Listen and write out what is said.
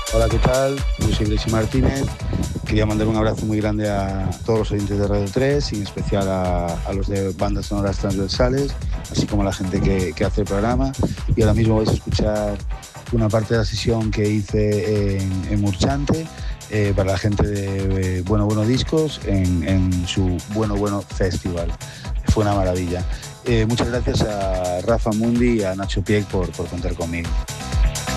Hola, ¿qué tal? Yo soy Gresi Martínez. Quería mandar un abrazo muy grande a todos los oyentes de Radio 3 y en especial a los de bandas sonoras transversales, así como a la gente que hace el programa. Y ahora mismo vais a escuchar una parte de la sesión que hice en Murchante para la gente de Bueno Bueno Discos en su Bueno Bueno Festival. Fue una maravilla. Muchas gracias a Rafa Mundi y a Nacho Pieck por contar conmigo.